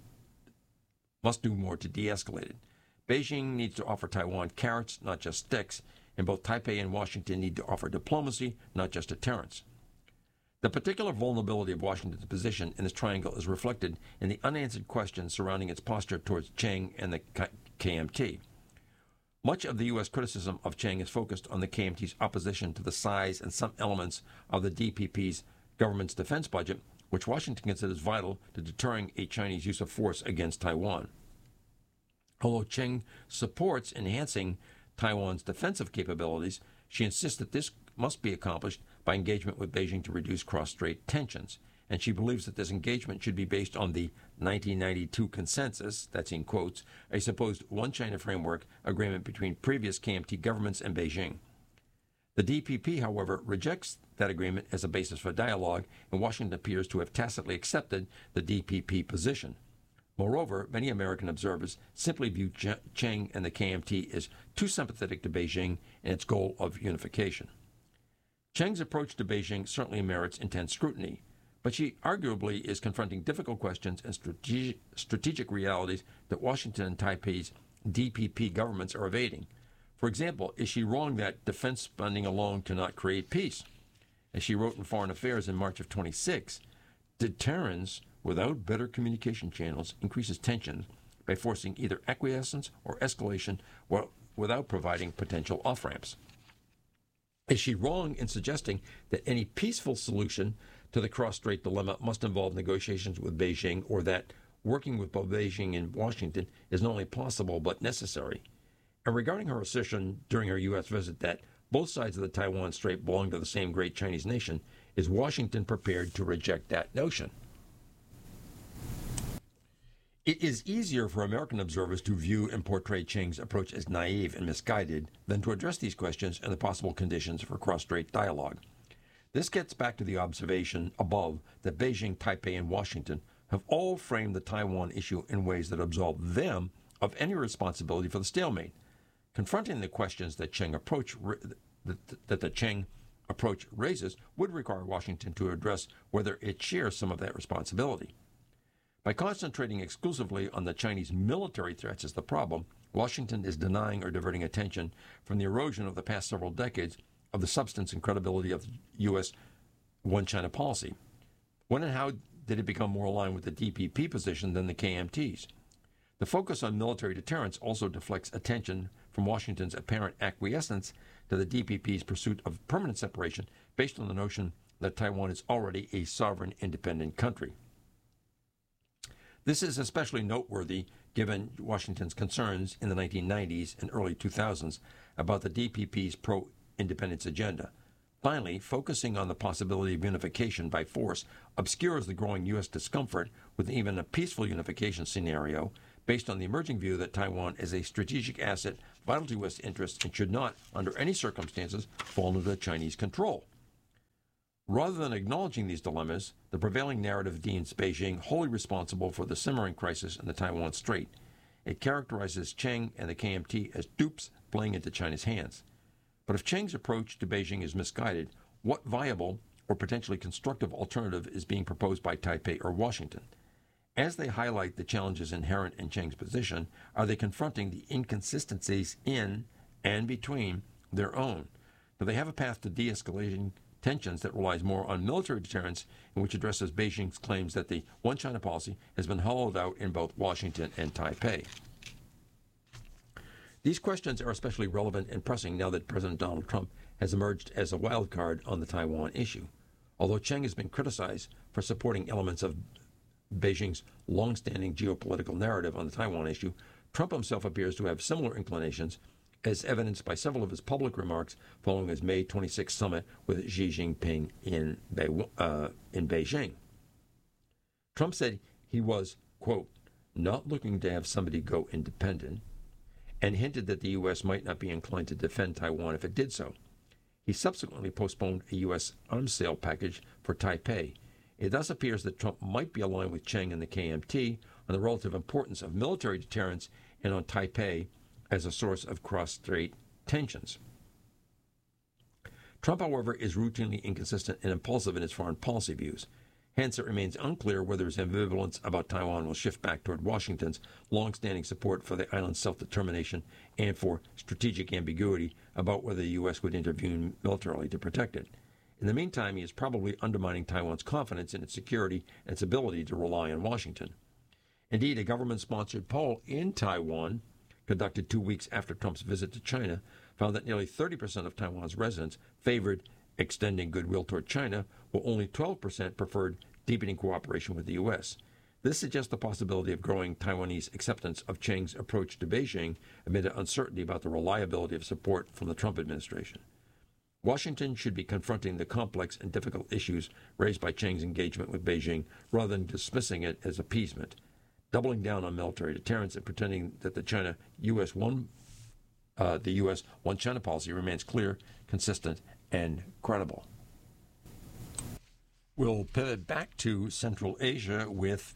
must do more to de-escalate it. Beijing needs to offer Taiwan carrots, not just sticks, and both Taipei and Washington need to offer diplomacy, not just deterrence. The particular vulnerability of Washington's position in this triangle is reflected in the unanswered questions surrounding its posture towards Cheng and the K M T. Much of the U S criticism of Cheng is focused on the K M T's opposition to the size and some elements of the D P P's government's defense budget, which Washington considers vital to deterring a Chinese use of force against Taiwan. Although Cheng supports enhancing Taiwan's defensive capabilities, she insists that this must be accomplished by engagement with Beijing to reduce cross-strait tensions, and she believes that this engagement should be based on the nineteen ninety-two consensus, that's in quotes, a supposed one China framework agreement between previous K M T governments and Beijing. The D P P, however, rejects that agreement as a basis for dialogue, and Washington appears to have tacitly accepted the D P P position. Moreover, many American observers simply view Cheng and the K M T as too sympathetic to Beijing and its goal of unification. Cheng's approach to Beijing certainly merits intense scrutiny, but she arguably is confronting difficult questions and strategic, strategic realities that Washington and Taipei's D P P governments are evading. For example, is she wrong that defense spending alone cannot create peace? As she wrote in Foreign Affairs in March of twenty-six, deterrence without better communication channels increases tensions by forcing either acquiescence or escalation while, without providing potential off-ramps. Is she wrong in suggesting that any peaceful solution to the cross-strait dilemma must involve negotiations with Beijing, or that working with both Beijing and Washington is not only possible but necessary? And regarding her assertion during her U S visit that both sides of the Taiwan Strait belong to the same great Chinese nation, is Washington prepared to reject that notion? It is easier for American observers to view and portray Cheng's approach as naive and misguided than to address these questions and the possible conditions for cross-strait dialogue. This gets back to the observation above that Beijing, Taipei, and Washington have all framed the Taiwan issue in ways that absolve them of any responsibility for the stalemate. Confronting the questions that Cheng approach that, that the Cheng approach raises would require Washington to address whether it shares some of that responsibility. By concentrating exclusively on the Chinese military threats as the problem, Washington is denying or diverting attention from the erosion of the past several decades of the substance and credibility of the U S one China policy. When and how did it become more aligned with the D P P position than the K M T's? The focus on military deterrence also deflects attention from Washington's apparent acquiescence to the D P P's pursuit of permanent separation based on the notion that Taiwan is already a sovereign, independent country. This is especially noteworthy given Washington's concerns in the nineteen nineties and early two thousands about the D P P's pro-independence agenda. Finally, focusing on the possibility of unification by force obscures the growing U S discomfort with even a peaceful unification scenario based on the emerging view that Taiwan is a strategic asset vital to U S interests and should not, under any circumstances, fall under Chinese control. Rather than acknowledging these dilemmas, the prevailing narrative deems Beijing wholly responsible for the simmering crisis in the Taiwan Strait. It characterizes Cheng and the K M T as dupes playing into China's hands. But if Cheng's approach to Beijing is misguided, what viable or potentially constructive alternative is being proposed by Taipei or Washington? As they highlight the challenges inherent in Cheng's position, are they confronting the inconsistencies in and between their own? Do they have a path to de-escalating tensions that relies more on military deterrence and which addresses Beijing's claims that the One China policy has been hollowed out in both Washington and Taipei? These questions are especially relevant and pressing now that President Donald Trump has emerged as a wild card on the Taiwan issue. Although Cheng has been criticized for supporting elements of Beijing's long-standing geopolitical narrative on the Taiwan issue, Trump himself appears to have similar inclinations, as evidenced by several of his public remarks following his May twenty-sixth summit with Xi Jinping in, Be- uh, in Beijing. Trump said he was, quote, not looking to have somebody go independent, and hinted that the U S might not be inclined to defend Taiwan if it did so. He subsequently postponed a U S arms sale package for Taipei. It thus appears that Trump might be aligned with Cheng and the K M T on the relative importance of military deterrence and on Taipei as a source of cross-strait tensions. Trump, however, is routinely inconsistent and impulsive in his foreign policy views. Hence, it remains unclear whether his ambivalence about Taiwan will shift back toward Washington's long-standing support for the island's self-determination and for strategic ambiguity about whether the U S would intervene militarily to protect it. In the meantime, he is probably undermining Taiwan's confidence in its security and its ability to rely on Washington. Indeed, a government-sponsored poll in Taiwan, conducted two weeks after Trump's visit to China, found that nearly thirty percent of Taiwan's residents favored extending goodwill toward China, while only twelve percent preferred deepening cooperation with the U S. This suggests the possibility of growing Taiwanese acceptance of Cheng's approach to Beijing amid uncertainty about the reliability of support from the Trump administration. Washington should be confronting the complex and difficult issues raised by Cheng's engagement with Beijing rather than dismissing it as appeasement, doubling down on military deterrence and pretending that the China U S one uh, the U S One China policy remains clear, consistent, and credible. We'll pivot back to Central Asia with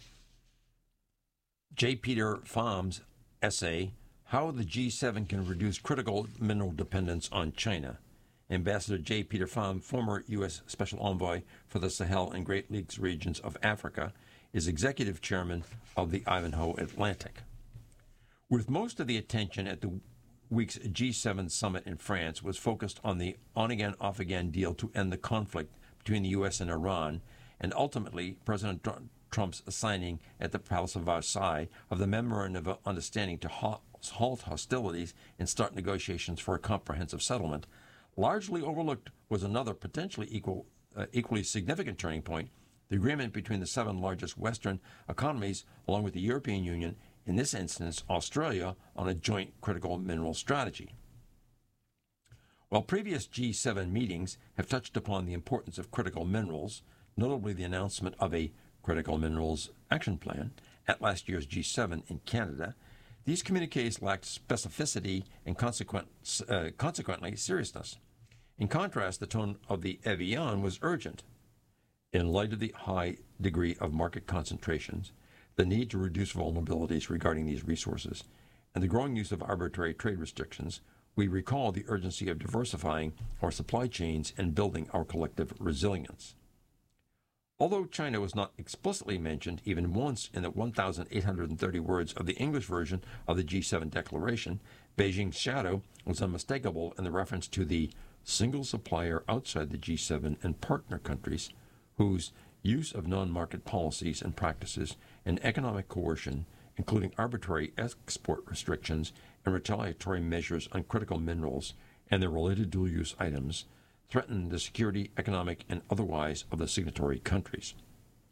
J. Peter Pham's essay, How the G seven Can Reduce Critical Mineral Dependence on China. Ambassador J. Peter Pham, former U S Special Envoy for the Sahel and Great Lakes regions of Africa, is executive chairman of the Ivanhoe Atlantic. With most of the attention at the week's G seven summit in France was focused on the on-again, off-again deal to end the conflict between the U S and Iran, and ultimately President Trump's signing at the Palace of Versailles of the Memorandum of Understanding to halt hostilities and start negotiations for a comprehensive settlement. Largely overlooked was another potentially equal, uh, equally significant turning point, the agreement between the seven largest Western economies, along with the European Union, in this instance Australia, on a joint critical mineral strategy. While previous G seven meetings have touched upon the importance of critical minerals, notably the announcement of a Critical Minerals Action Plan at last year's G seven in Canada, these communiques lacked specificity and consequent, uh, consequently seriousness. In contrast, the tone of the Evian was urgent. In light of the high degree of market concentrations, the need to reduce vulnerabilities regarding these resources, and the growing use of arbitrary trade restrictions, we recall the urgency of diversifying our supply chains and building our collective resilience. Although China was not explicitly mentioned even once in the one thousand eight hundred thirty words of the English version of the G seven declaration, Beijing's shadow was unmistakable in the reference to the single supplier outside the G seven and partner countries whose use of non-market policies and practices and economic coercion, including arbitrary export restrictions and retaliatory measures on critical minerals and their related dual-use items, threaten the security, economic, and otherwise of the signatory countries.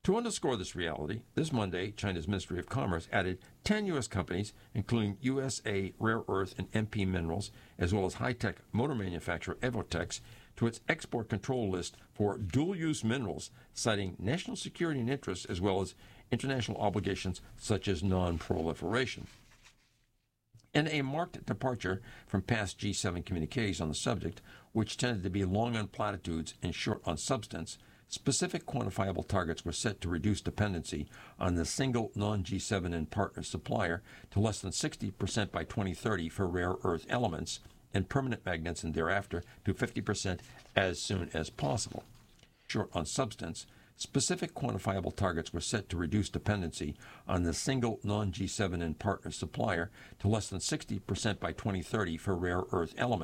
To underscore this reality, this Monday, China's Ministry of Commerce added ten U S companies, including U S A Rare Earth and M P Minerals, as well as high-tech motor manufacturer Evotex, to its export control list for dual-use minerals, citing national security and interests as well as international obligations such as non-proliferation. In a marked departure from past G seven communiques on the subject, which tended to be long on platitudes and short on substance, specific quantifiable targets were set to reduce dependency on the single non-G seven and partner supplier to less than sixty percent by twenty thirty for rare earth elements and permanent magnets, and thereafter to fifty percent as soon as possible. Short on substance, specific quantifiable targets were set to reduce dependency on the single non-G seven and partner supplier to less than sixty percent by twenty thirty for rare earth elements